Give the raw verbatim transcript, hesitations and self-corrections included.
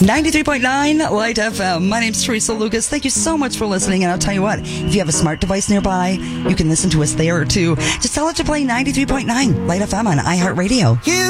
ninety-three point nine Light F M. My name's Teresa Lucas. Thank you so much for listening. And I'll tell you what, if you have a smart device nearby, you can listen to us there too. Just tell it to play ninety-three point nine Light F M on iHeartRadio. You